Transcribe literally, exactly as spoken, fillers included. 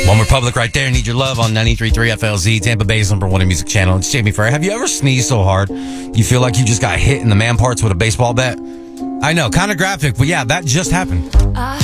One Republic right there. Need Your Love on ninety-three point three F L Z, Tampa Bay's number one music channel. It's Jamie Frey. Have you ever sneezed so hard you feel like you just got hit in the man parts with a baseball bat? I know, kind of graphic, but yeah, that just happened. I